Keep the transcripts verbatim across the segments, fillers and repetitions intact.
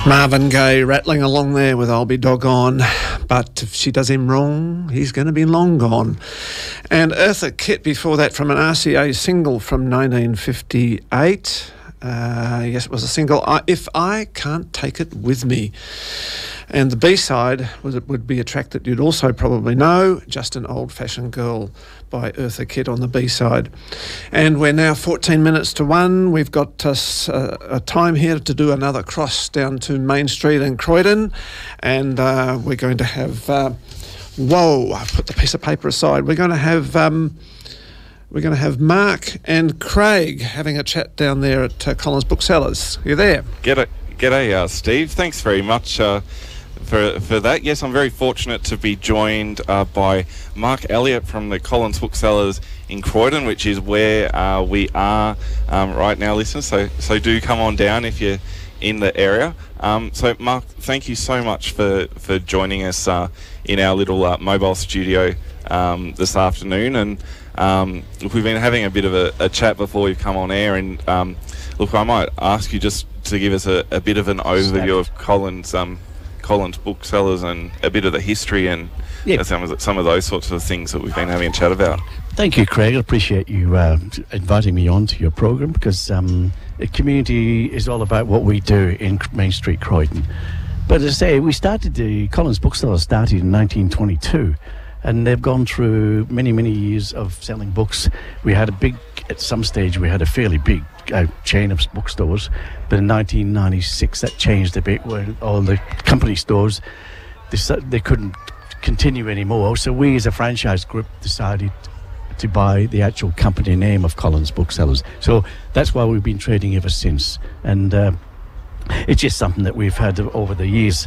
Marvin Gaye rattling along there with I'll Be Doggone, but if she does him wrong, he's going to be long gone. And Eartha Kitt before that from an R C A single from nineteen fifty-eight. Uh, yes, it was a single, I, If I Can't Take It With Me. And the B-side was, it would be a track that you'd also probably know, Just an Old-Fashioned Girl by Eartha Kitt on the B-side. And we're now fourteen minutes to one. We've got uh, a time here to do another cross down to Main Street in Croydon. And uh, we're going to have... Uh, whoa, I've put the piece of paper aside. We're going to have... Um, We're going to have Mark and Craig having a chat down there at uh, Collins Booksellers. You there? G'day, g'day, uh, Steve. Thanks very much uh, for for that. Yes, I'm very fortunate to be joined uh, by Mark Elliott from the Collins Booksellers in Croydon, which is where uh, we are um, right now, listeners. So, so do come on down if you're in the area. Um, so, Mark, thank you so much for, for joining us uh, in our little uh, mobile studio um, this afternoon. And Um, look, we've been having a bit of a, a chat before we've come on air, and um, look, I might ask you just to give us a, a bit of an overview of Collins, um, Collins Booksellers, and a bit of the history and yep. uh, some of the, some of those sorts of things that we've been having a chat about. Thank you, Craig. I appreciate you uh, inviting me on to your programme, because um, the community is all about what we do in Main Street, Croydon. But as I say, we started the Collins Booksellers started in nineteen twenty-two. And they've gone through many, many years of selling books. We had a big, at some stage, we had a fairly big uh, chain of bookstores. But in nineteen ninety-six, that changed a bit, where all the company stores, they, they couldn't continue anymore. So we, as a franchise group, decided to buy the actual company name of Collins Booksellers. So that's why we've been trading ever since. And uh, it's just something that we've had over the years.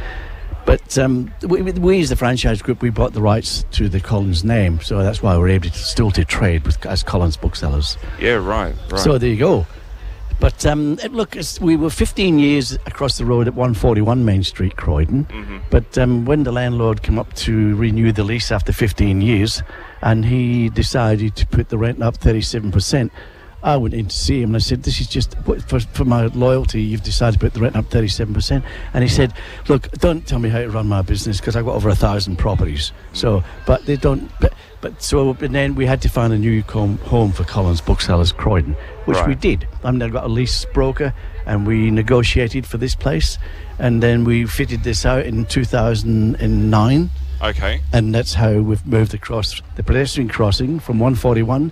But um, we, we, as the franchise group, we bought the rights to the Collins name, so that's why we're able to still to trade with as Collins Booksellers. Yeah, right, right. So there you go. But um, look, it's, we were fifteen years across the road at one forty-one Main Street, Croydon. Mm-hmm. But um, when the landlord came up to renew the lease after fifteen years, and he decided to put the rent up thirty-seven percent, I went in to see him and I said, this is just, for, for my loyalty, you've decided to put the rent up thirty-seven percent. And he said, look, don't tell me how to run my business, because I've got over a thousand properties. So, but they don't, but, but so, and then we had to find a new com, home for Collins Booksellers Croydon, which right. we did. I mean, I got a lease broker and we negotiated for this place. And then we fitted this out in two thousand nine. Okay. And that's how we've moved across the pedestrian crossing from one forty-one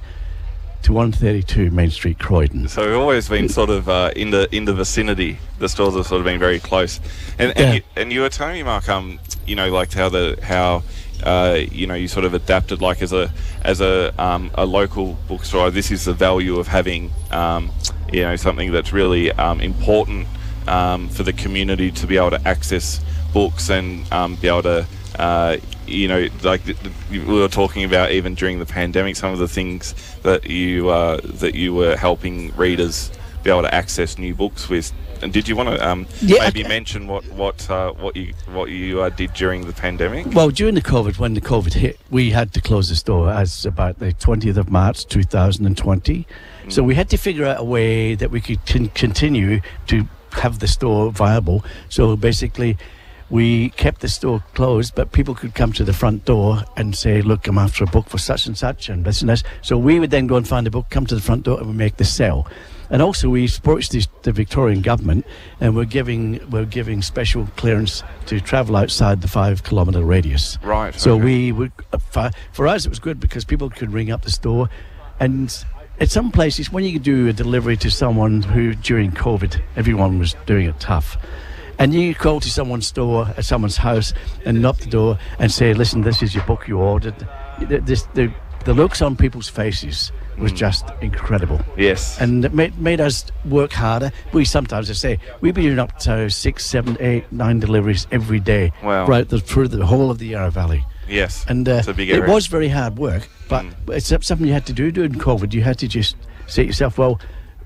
to one thirty-two Main Street, Croydon. So we've always been sort of uh, in the in the vicinity. The stores have sort of been very close. And and, Yeah. you, and you were telling me, Mark, um, you know, like how the how uh, you know, you sort of adapted, like as a as a um, a local bookstore. This is the value of having um, you know, something that's really um, important um, for the community to be able to access books and um, be able to. Uh, you know, like the, the, we were talking about even during the pandemic, some of the things that you uh, that you were helping readers be able to access new books with. And did you want to um, Yeah, maybe I- mention what what uh, what you what you uh, did during the pandemic? Well, during the COVID, when the COVID hit, we had to close the store as about the twentieth of March two thousand twenty. Mm. So we had to figure out a way that we could con- continue to have the store viable. So basically, we kept the store closed, but people could come to the front door and say, look, I'm after a book for such and such and this and this. So we would then go and find a book, come to the front door, and we make the sale. And also we approached the, the Victorian government, and we're giving we're giving special clearance to travel outside the five kilometre radius. Right. So okay. we would, uh, for, for us it was good because people could ring up the store, and at some places when you could do a delivery to someone who during COVID everyone was doing it tough. And you call to someone's store, at someone's house, and knock the door and say, listen, this is your book you ordered. The, this, the, the looks on people's faces was mm. just incredible. Yes. And it made, made us work harder. We sometimes, I say, we've been doing up to six, seven, eight, nine deliveries every day. Wow. Right the, through the whole of the Yarra Valley. Yes. And uh, it's a big it was very hard work, but mm. it's something you had to do during COVID. You had to just say to yourself, well,